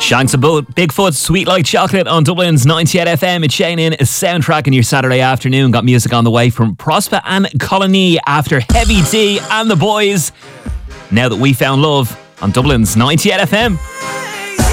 Shanks and Bigfoot, Sweet Like Chocolate on Dublin's 98 FM. It's Shane in a soundtrack in your Saturday afternoon. Got music on the way from Prosper and Colony after Heavy D and the Boys. Now that we found love on Dublin's 98 FM.